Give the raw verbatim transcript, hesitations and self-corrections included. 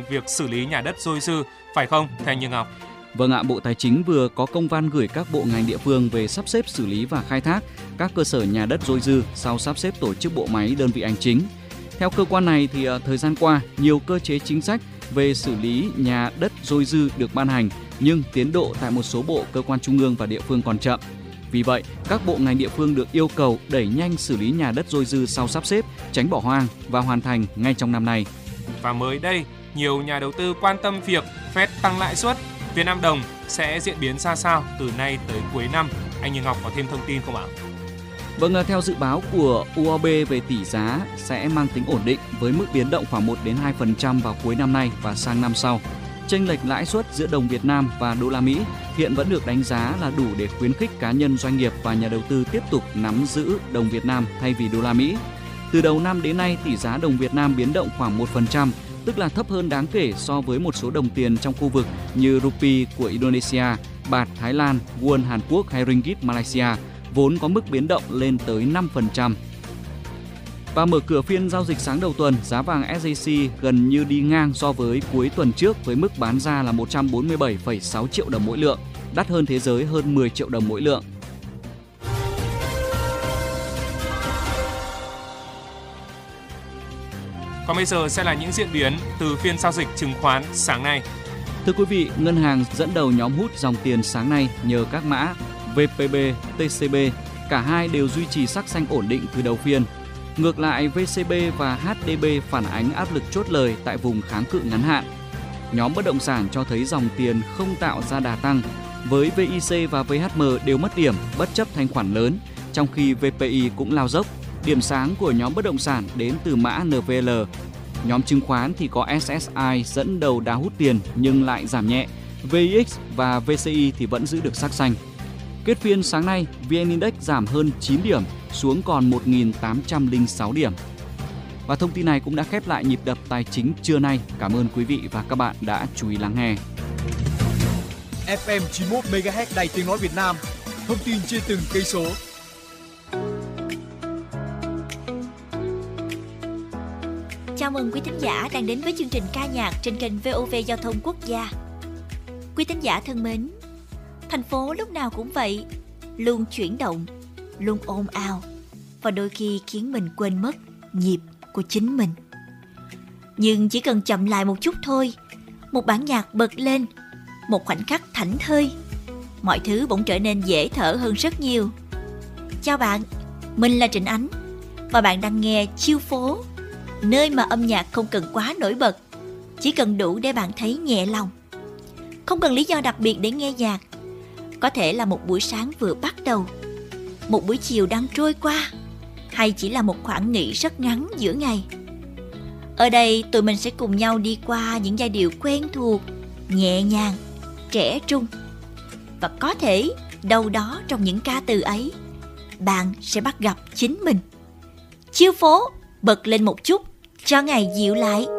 việc xử lý nhà đất dôi dư, phải không, thưa anh Như Ngọc? Vâng ạ, Bộ Tài chính vừa có công văn gửi các bộ ngành địa phương về sắp xếp xử lý và khai thác các cơ sở nhà đất dôi dư sau sắp xếp tổ chức bộ máy đơn vị hành chính. Theo cơ quan này thì thời gian qua, nhiều cơ chế chính sách về xử lý nhà đất dôi dư được ban hành, nhưng tiến độ tại một số bộ, cơ quan trung ương và địa phương còn chậm. Vì vậy, các bộ ngành địa phương được yêu cầu đẩy nhanh xử lý nhà đất dôi dư sau sắp xếp, tránh bỏ hoang và hoàn thành ngay trong năm nay. Và mới đây, nhiều nhà đầu tư quan tâm việc Fed tăng lãi suất, Việt Nam đồng sẽ diễn biến ra sao từ nay tới cuối năm. Anh Như Ngọc có thêm thông tin không ạ? Vâng, theo dự báo của u o bê về tỷ giá sẽ mang tính ổn định với mức biến động khoảng một đến hai phần trăm vào cuối năm nay và sang năm sau. Chênh lệch lãi suất giữa đồng Việt Nam và đô la Mỹ hiện vẫn được đánh giá là đủ để khuyến khích cá nhân, doanh nghiệp và nhà đầu tư tiếp tục nắm giữ đồng Việt Nam thay vì đô la Mỹ. Từ đầu năm đến nay, tỷ giá đồng Việt Nam biến động khoảng một phần trăm, tức là thấp hơn đáng kể so với một số đồng tiền trong khu vực như rupee của Indonesia, bạt Thái Lan, won Hàn Quốc hay ringgit Malaysia, vốn có mức biến động lên tới năm phần trăm. Và mở cửa phiên giao dịch sáng đầu tuần, giá vàng ét gi xê gần như đi ngang so với cuối tuần trước với mức bán ra là một trăm bốn mươi bảy phẩy sáu triệu đồng mỗi lượng, đắt hơn thế giới hơn mười triệu đồng mỗi lượng. Còn bây giờ sẽ là những diễn biến từ phiên giao dịch chứng khoán sáng nay. Thưa quý vị, ngân hàng dẫn đầu nhóm hút dòng tiền sáng nay nhờ các mã vê pê bê, tê xê bê, cả hai đều duy trì sắc xanh ổn định từ đầu phiên. Ngược lại, vê xê bê và hát đê bê phản ánh áp lực chốt lời tại vùng kháng cự ngắn hạn. Nhóm bất động sản cho thấy dòng tiền không tạo ra đà tăng, với vê i xê và vê hát em đều mất điểm bất chấp thanh khoản lớn, trong khi vê pê i cũng lao dốc. Điểm sáng của nhóm bất động sản đến từ mã en vê lờ. Nhóm chứng khoán thì có ét ét i dẫn đầu đà hút tiền nhưng lại giảm nhẹ. vê i ích và vê xê i thì vẫn giữ được sắc xanh. Kết phiên sáng nay, vê en Index giảm hơn chín điểm, xuống còn một nghìn tám trăm lẻ sáu điểm. Và thông tin này cũng đã khép lại nhịp đập tài chính trưa nay. Cảm ơn quý vị và các bạn đã chú ý lắng nghe. ép em chín mươi mốt mê ga héc Đài Tiếng nói Việt Nam, thông tin trên từng cây số. Chào mừng quý thính giả đang đến với chương trình ca nhạc trên kênh vê o vê Giao thông Quốc gia. Quý thính giả thân mến, thành phố lúc nào cũng vậy, luôn chuyển động, luôn ồn ào và đôi khi khiến mình quên mất nhịp của chính mình. Nhưng chỉ cần chậm lại một chút thôi, một bản nhạc bật lên, một khoảnh khắc thảnh thơi, mọi thứ bỗng trở nên dễ thở hơn rất nhiều. Chào bạn, mình là Trịnh Ánh và bạn đang nghe Chiêu Phố, nơi mà âm nhạc không cần quá nổi bật, chỉ cần đủ để bạn thấy nhẹ lòng. Không cần lý do đặc biệt để nghe nhạc. Có thể là một buổi sáng vừa bắt đầu, một buổi chiều đang trôi qua, hay chỉ là một khoảng nghỉ rất ngắn giữa ngày. Ở đây tụi mình sẽ cùng nhau đi qua những giai điệu quen thuộc, nhẹ nhàng, trẻ trung. Và có thể đâu đó trong những ca từ ấy, bạn sẽ bắt gặp chính mình. Chiêu phố, bật lên một chút cho ngày dịu lại.